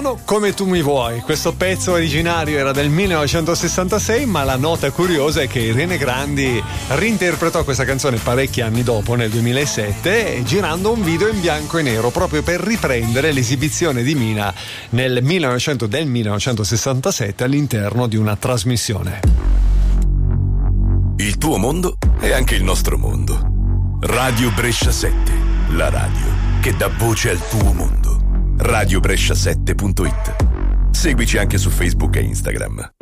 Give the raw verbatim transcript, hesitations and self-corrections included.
Sono come tu mi vuoi. Questo pezzo originario era del millenovecentosessantasei, ma la nota curiosa è che Irene Grandi reinterpretò questa canzone parecchi anni dopo, nel duemilasette, girando un video in bianco e nero proprio per riprendere l'esibizione di Mina nel millenovecento del millenovecentosessantasette all'interno di una trasmissione. Il tuo mondo è anche il nostro mondo. Radio Brescia sette, la radio che dà voce al tuo mondo. radio brescia sette punto it. Seguici anche su Facebook e Instagram.